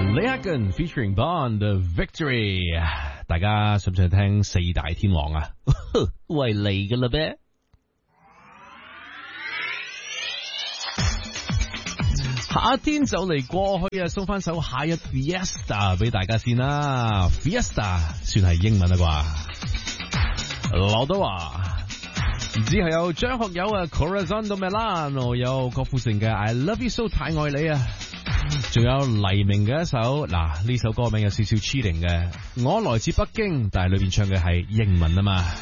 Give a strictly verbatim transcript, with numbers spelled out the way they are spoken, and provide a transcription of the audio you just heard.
Leagan featuring Bond Victory， 大家想唔想聽四大天王啊？喂嚟噶啦咩？夏天就嚟過去啊，送翻首夏日 Fiesta 俾大家先啦。Fiesta 算係英文啦啩？劉德華。只係有張學友啊 Corazon do Milano， 有郭富城嘅 I Love You So 太愛你啊，仲有黎明嘅一首，嗱呢首歌名有少少 cheating 嘅，我來自北京，但係裏邊唱嘅係英文啊嘛。